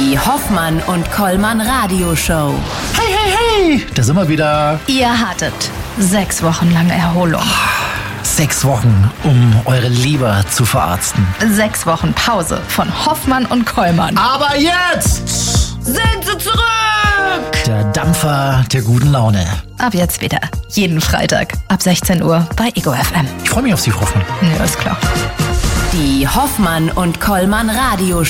Die Hoffmann und Kollmann Radioshow. Hey, hey, hey, da sind wir wieder. Ihr hattet 6 Wochen lang Erholung. 6 Wochen, um eure Leber zu verarzten. 6 Wochen Pause von Hoffmann und Kollmann. Aber jetzt Sind sie zurück! der Dampfer der guten Laune. Ab jetzt wieder. Jeden Freitag ab 16 Uhr bei Ego FM. Ich freue mich auf Sie, Hoffmann. Ja, ist klar. Die Hoffmann und Kollmann Radioshow.